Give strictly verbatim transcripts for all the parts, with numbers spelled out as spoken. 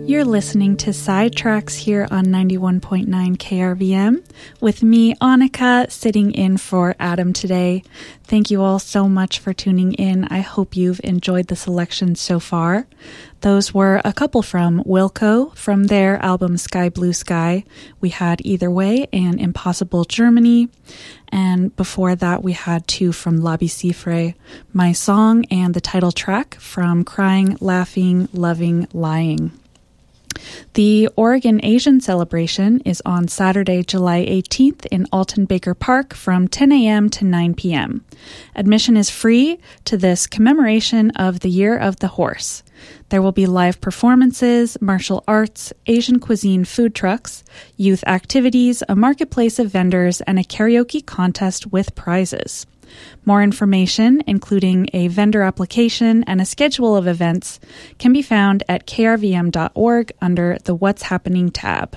You're listening to Sidetracks here on ninety-one point nine K R V M with me, Annika, sitting in for Adam today. Thank you all so much for tuning in. I hope you've enjoyed the selection so far. Those were a couple from Wilco from their album Sky Blue Sky. We had Either Way and Impossible Germany. And before that, we had two from Labi Siffre, My Song and the title track from Crying, Laughing, Loving, Lying. The Oregon Asian Celebration is on Saturday, July eighteenth in Alton Baker Park from ten a.m. to nine p.m. Admission is free to this commemoration of the Year of the Horse. There will be live performances, martial arts, Asian cuisine food trucks, youth activities, a marketplace of vendors, and a karaoke contest with prizes. More information, including a vendor application and a schedule of events, can be found at k r v m dot org under the What's Happening tab.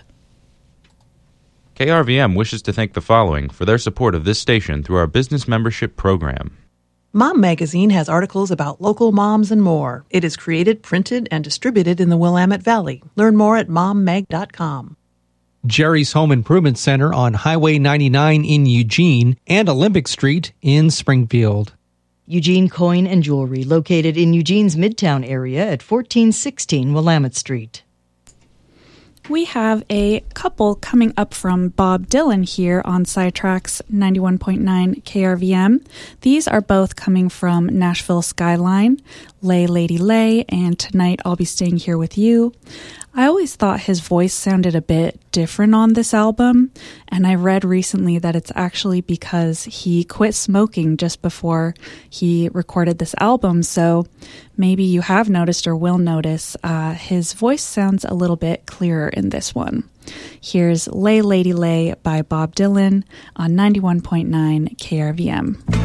K R V M wishes to thank the following for their support of this station through our business membership program. Mom Magazine has articles about local moms and more. It is created, printed, and distributed in the Willamette Valley. Learn more at mom mag dot com. Jerry's Home Improvement Center on Highway ninety-nine in Eugene and Olympic Street in Springfield. Eugene Coin and Jewelry, located in Eugene's Midtown area at fourteen sixteen Willamette Street. We have a couple coming up from Bob Dylan here on Sidetracks ninety-one point nine K R V M. These are both coming from Nashville Skyline, Lay Lady Lay, and Tonight I'll Be Staying Here With You. I always thought his voice sounded a bit different on this album, and I read recently that it's actually because he quit smoking just before he recorded this album, so maybe you have noticed or will notice uh, his voice sounds a little bit clearer in this one. Here's Lay Lady Lay by Bob Dylan on ninety-one point nine K R V M.